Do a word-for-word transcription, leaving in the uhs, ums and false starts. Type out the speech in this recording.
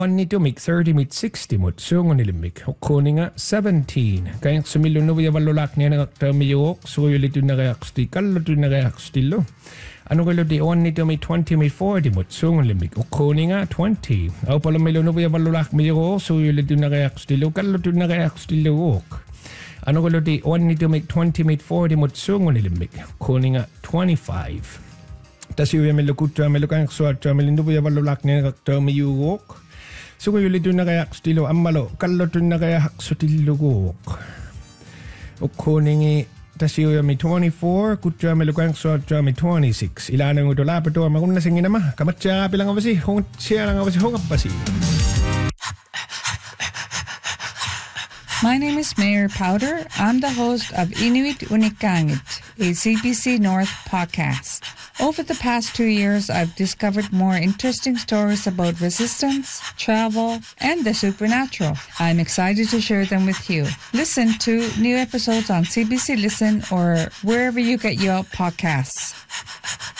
Nitumik thirty mit sixty mut sungonilmik koninga seventeen kayak sumilunu ya valolak niya na termiyok suyulitu na reaksti kallutu na reakstillo ano kalo di on nitumik twenty mit forty mut sungonilmik koninga twenty au pala milunu ya valolak miyo suyulitu na reakstillo kallutu na reakstillo ano kalo di on nitumik twenty mit forty mut sungonilmik koninga twenty-five tasiyo ya milukutra milukang suatra milindu ya valolak niya na termiyok so kayo lito na kaya stilo amalo kallo na kaya sutillo ko okuningi tasiyo mi twenty-four kutra mi lukang so mi twenty-six ilana ng utola pato magun na singin nama kamatsa bilang apa sih hong siya lang apa sih hong apa sih. My name is Mayor Powder. I'm the host of Inuit Unikangit, a C B C North podcast. Over the past two years, I've discovered more interesting stories about resistance, travel, and the supernatural. I'm excited to share them with you. Listen to new episodes on C B C Listen or wherever you get your podcasts.